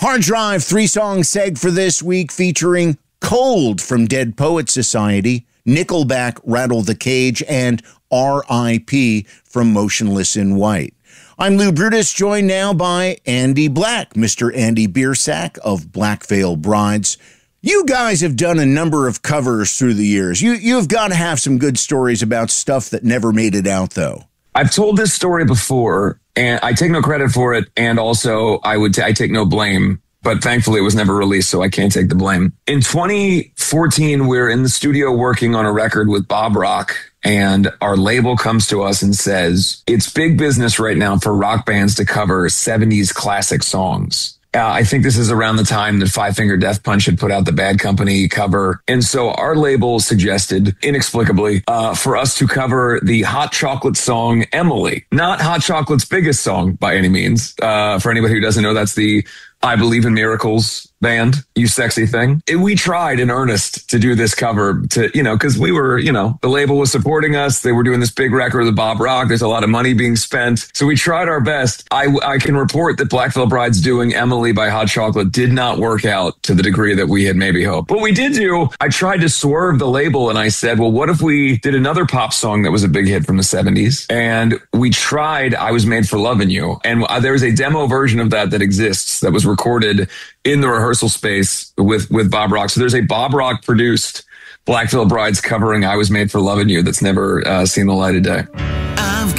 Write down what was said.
Hard Drive 3-song seg for this week featuring Cold from Dead Poets Society, Nickelback, Rattle the Cage, and R.I.P. from Motionless in White. I'm Lou Brutus, joined now by Andy Black, Mr. Andy Biersack of Black Veil Brides. You guys have done a number of covers through the years. You've got to have some good stories about stuff that never made it out, though. I've told this story before, and I take no credit for it, and also I take no blame, but thankfully it was never released, so I can't take the blame. In 2014, we're in the studio working on a record with Bob Rock, and our label comes to us and says, it's big business right now for rock bands to cover 70s classic songs. I think this is around the time that Five Finger Death Punch had put out the Bad Company cover. And so our label suggested, inexplicably, for us to cover the Hot Chocolate song, Emily. Not Hot Chocolate's biggest song by any means. For anybody who doesn't know, that's the I Believe in Miracles band, You Sexy Thing. We tried in earnest to do this cover because we were, the label was supporting us. They were doing this big record with Bob Rock. There's a lot of money being spent. So we tried our best. I can report that Black Veil Brides doing Emily by Hot Chocolate did not work out to the degree that we had maybe hoped. What we did do, I tried to swerve the label and I said, well, what if we did another pop song that was a big hit from the 70s? And we tried I Was Made for Lovin' You. And there's a demo version of that exists that was recorded in the rehearsal space with Bob Rock. So there's a Bob Rock produced Black Veil Brides covering I Was Made for Lovin' You that's never seen the light of day. I've